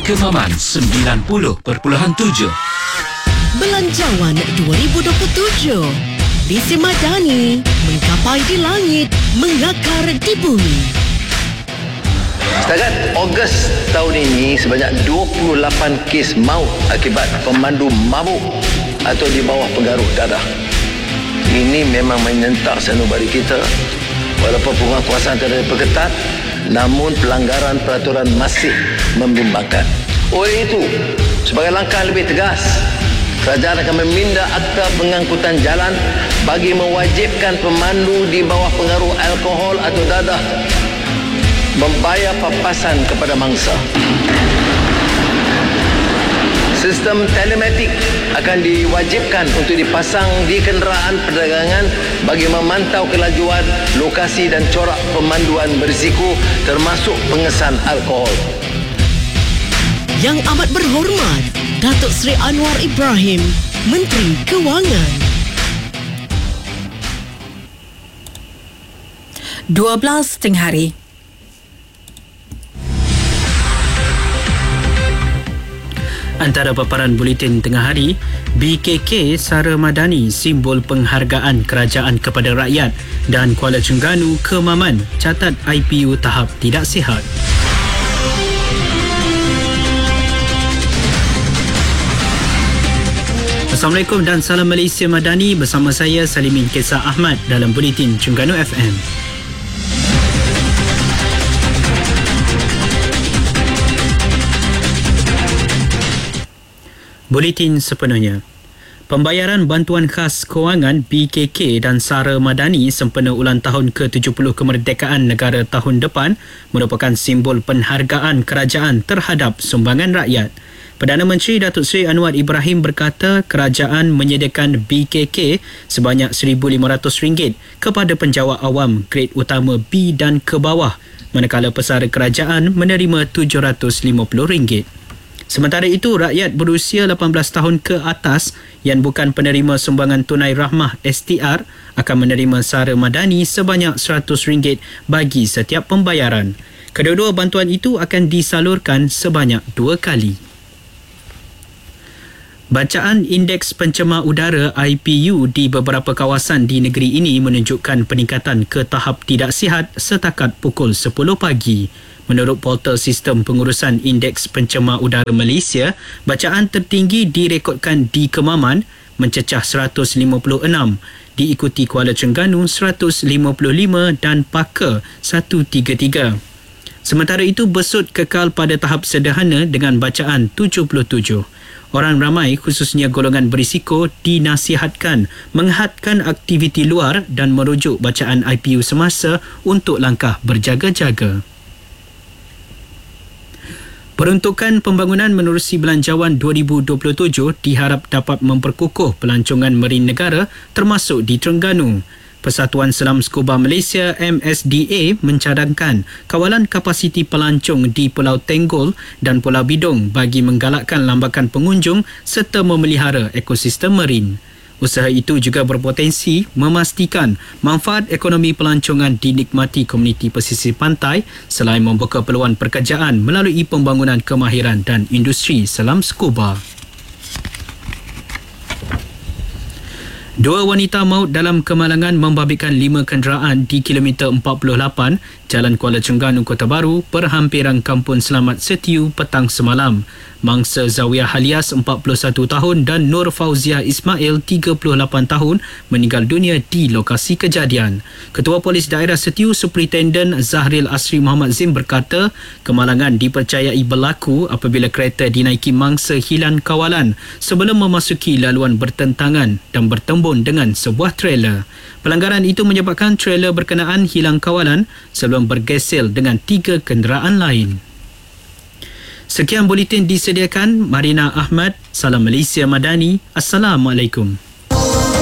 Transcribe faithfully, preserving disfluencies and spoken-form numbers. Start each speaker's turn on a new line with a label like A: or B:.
A: Kemaman sembilan puluh perpuluhan tujuh.
B: Belanjawan dua ribu dua puluh tujuh. Visi Madani mengkapai di langit, mengakar di bumi.
C: Setakat Ogos tahun ini, sebanyak dua puluh lapan kes maut akibat pemandu mabuk atau di bawah pengaruh dadah. Ini memang menyentak sanubari kita. Walaupun penguasaan terhadap perketat, namun pelanggaran peraturan masih membimbangkan. Oleh itu, sebagai langkah lebih tegas, kerajaan akan meminda Akta Pengangkutan Jalan bagi mewajibkan pemandu di bawah pengaruh alkohol atau dadah membayar papasan kepada mangsa. Sistem telematik akan diwajibkan untuk dipasang di kenderaan perdagangan bagi memantau kelajuan, lokasi dan corak pemanduan berisiko termasuk pengesan alkohol.
B: Yang amat berhormat, Datuk Seri Anwar Ibrahim, Menteri Kewangan.
D: dua belas tengah hari.
E: Antara paparan buletin tengah hari, B K K Sara Madani simbol penghargaan kerajaan kepada rakyat dan Kuala Terengganu Kemaman catat I P U tahap tidak sihat. Assalamualaikum dan salam Malaysia Madani, bersama saya Salimin Kesah Ahmad dalam buletin Terengganu F M. Buletin sepenuhnya. Pembayaran bantuan khas kewangan B K K dan Sara Madani sempena ulang tahun ke tujuh puluh kemerdekaan negara tahun depan merupakan simbol penghargaan kerajaan terhadap sumbangan rakyat. Perdana Menteri Datuk Seri Anwar Ibrahim berkata kerajaan menyediakan B K K sebanyak seribu lima ratus ringgit kepada penjawat awam grade utama B dan ke bawah, manakala pesara kerajaan menerima tujuh ratus lima puluh ringgit. Sementara itu, rakyat berusia lapan belas tahun ke atas yang bukan penerima sumbangan tunai rahmah S T R akan menerima Sara Madani sebanyak seratus ringgit bagi setiap pembayaran. Kedua-dua bantuan itu akan disalurkan sebanyak dua kali. Bacaan Indeks Pencemar Udara I P U di beberapa kawasan di negeri ini menunjukkan peningkatan ke tahap tidak sihat setakat pukul sepuluh pagi. Menurut portal Sistem Pengurusan Indeks Pencemar Udara Malaysia, bacaan tertinggi direkodkan di Kemaman mencecah seratus lima puluh enam, diikuti Kuala Terengganu seratus lima puluh lima dan Paka seratus tiga puluh tiga. Sementara itu, Besut kekal pada tahap sederhana dengan bacaan tujuh puluh tujuh. Orang ramai khususnya golongan berisiko dinasihatkan menghadkan aktiviti luar dan merujuk bacaan I P U semasa untuk langkah berjaga-jaga. Peruntukan pembangunan menerusi belanjawan dua ribu dua puluh tujuh diharap dapat memperkukuh pelancongan marin negara termasuk di Terengganu. Persatuan Selam Skuba Malaysia M S D A mencadangkan kawalan kapasiti pelancong di Pulau Tenggol dan Pulau Bidong bagi menggalakkan lambakan pengunjung serta memelihara ekosistem marin. Usaha itu juga berpotensi memastikan manfaat ekonomi pelancongan dinikmati komuniti pesisir pantai selain membuka peluang pekerjaan melalui pembangunan kemahiran dan industri selam skuba. Dua wanita maut dalam kemalangan membabitkan lima kenderaan di kilometer empat puluh lapan Jalan Kuala Terengganu Kota Baru, perhampiran Kampung Selamat Setiu petang semalam. Mangsa Zawiyah Halias empat puluh satu tahun dan Nur Fauziah Ismail tiga puluh lapan tahun meninggal dunia di lokasi kejadian. Ketua Polis Daerah Setiu Superintenden Zahril Asri Muhammad Zim berkata kemalangan dipercayai berlaku apabila kereta dinaiki mangsa hilang kawalan sebelum memasuki laluan bertentangan dan bertembun dengan sebuah trailer. Pelanggaran itu menyebabkan trailer berkenaan hilang kawalan sebelum bergesel dengan tiga kenderaan lain. Sekian buletin disediakan Marina Ahmad. Salam Malaysia Madani. Assalamualaikum.